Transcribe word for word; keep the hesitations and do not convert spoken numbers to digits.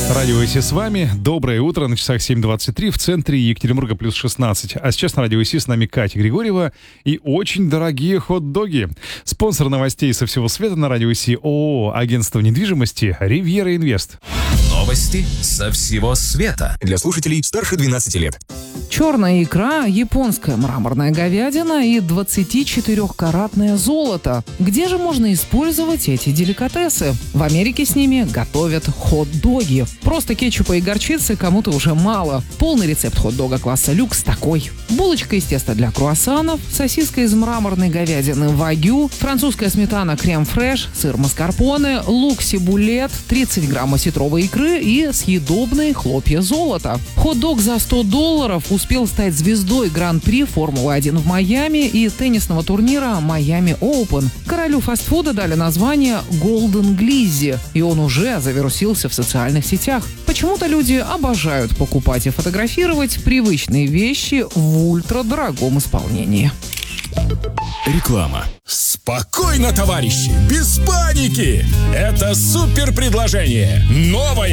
Радио ИСИ с вами. Доброе утро. На часах семь двадцать три. В центре Екатеринбурга плюс шестнадцать. А сейчас на Радио ИСИ с нами Катя Григорьева и очень дорогие хот-доги. Спонсор новостей со всего света на Радио ИСИ ООО «Агентство недвижимости Ривьера Инвест». Новости со всего света. Для слушателей старше двенадцати лет. Черная икра, японская мраморная говядина и двадцатичетырёхкаратное золото. Где же можно использовать эти деликатесы? В Америке с ними готовят хот-доги. Просто кетчупа и горчицы кому-то уже мало. Полный рецепт хот-дога класса люкс такой. Булочка из теста для круассанов, сосиска из мраморной говядины вагю, французская сметана крем-фреш, сыр маскарпоне, лук сибулет, тридцать грамм осетровой икры и съедобные хлопья золота. Хот-дог за сто долларов успел стать звездой Гран-при Формулы-один в Майами и теннисного турнира Майами Оупен. Королю фастфуда дали название Golden Glizzy, и он уже завирусился в социальных сетях. Почему-то люди обожают покупать и фотографировать привычные вещи в ультрадорогом исполнении. Реклама. Спокойно, товарищи, без паники! Это супер предложение. Новое